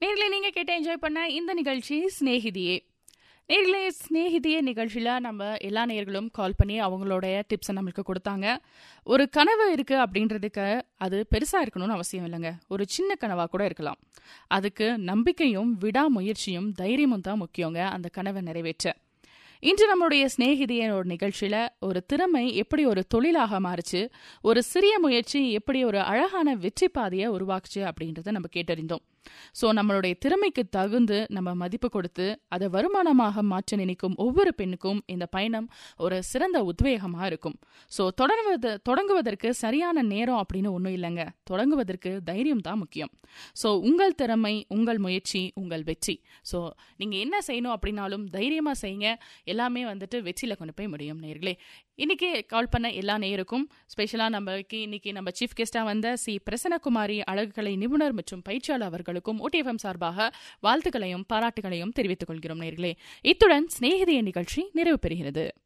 நேர்களை நீங்க கேட்டு என்ஜாய் பண்ண இந்த நிகழ்ச்சி ஸ்நேகிதியே. நேர்களே, ஸ்நேகிதியே நிகழ்ச்சியில் நம்ம எல்லா நேர்களும் கால் பண்ணி அவங்களுடைய டிப்ஸை நம்மளுக்கு கொடுத்தாங்க. ஒரு கனவு இருக்கு அப்படின்றதுக்கு அது பெருசா இருக்கணும்னு அவசியம் இல்லைங்க. ஒரு சின்ன கனவா கூட இருக்கலாம். அதுக்கு நம்பிக்கையும் விடாமுயற்சியும் தைரியமும் தான் முக்கியங்க அந்த கனவை நிறைவேற்ற. இன்று நம்மளுடைய ஸ்நேகிதியோட நிகழ்ச்சியில ஒரு திறமை எப்படி ஒரு தொழிலாக மாறுச்சு, ஒரு சிறிய முயற்சி எப்படி ஒரு அழகான வெற்றி பாதையை உருவாக்குச்சு அப்படின்றத நம்ம கேட்டறிந்தோம். ஸோ நம்மளுடைய திறமைக்கு தகுந்து நம்ம மதிப்பு கொடுத்து அதை வருமானமாக மாற்ற நினைக்கும் ஒவ்வொரு பெண்ணுக்கும் இந்த பயணம் ஒரு சிறந்த உத்வேகமாக இருக்கும். ஸோ தொடங்குவதற்கு சரியான நேரம் அப்படின்னு ஒன்றும் இல்லைங்க. தொடங்குவதற்கு தைரியம் தான் முக்கியம். ஸோ உங்கள் திறமை, உங்கள் முயற்சி, உங்கள் வெற்றி. ஸோ நீங்கள் என்ன செய்யணும் அப்படின்னாலும் தைரியமாக செய்யுங்க. எல்லாமே வெற்றியில் கொண்டு போய் முடியும். நேயர்களே, இன்னைக்கு கால் பண்ண எல்லா நேயருக்கும் ஸ்பெஷலாக இன்னைக்கு நம்ம சீஃப் கெஸ்டாக வந்த சி பிரசன்னகுமாரி அழகுக்கலை நிபுணர் மற்றும் பயிற்சியாளர் அவர்களுக்கும் OTFM சார்பாக வாழ்த்துக்களையும் பாராட்டுகளையும் தெரிவித்துக் கொள்கிறோம். நேயர்களே, இத்துடன் ஸ்நேகிதிய நிகழ்ச்சி நிறைவு பெறுகிறது.